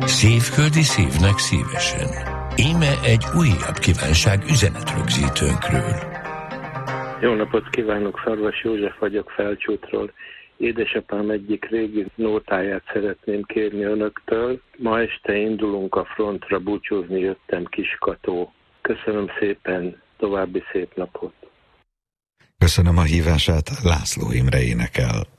Szívföldi szívnek szívesen. Íme egy újabb kívánság üzenetrögzítőnkről. Jó napot kívánok, Szarvas József vagyok Felcsútról. Édesapám egyik régi nótáját szeretném kérni önöktől. Ma este indulunk a frontra, búcsúzni jöttem Kiskató. Köszönöm szépen, további szép napot. Köszönöm a hívását, László Imre énekel.